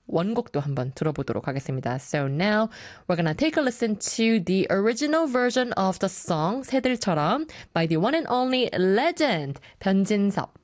원곡도 한번 들어보도록 하겠습니다. So now we're gonna take a listen to the original version of the song 새들처럼 by the one and only legend 변진섭.